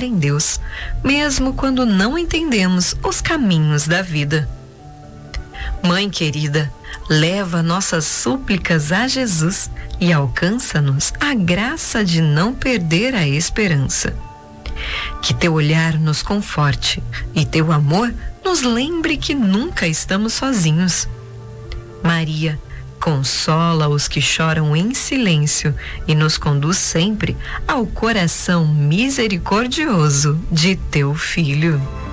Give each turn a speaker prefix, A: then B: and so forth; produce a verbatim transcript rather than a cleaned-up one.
A: em Deus, mesmo quando não entendemos os caminhos da vida. Mãe querida, leva nossas súplicas a Jesus e alcança-nos a graça de não perder a esperança. Que teu olhar nos conforte e teu amor nos lembre que nunca estamos sozinhos. Maria, consola os que choram em silêncio e nos conduz sempre ao coração misericordioso de teu Filho.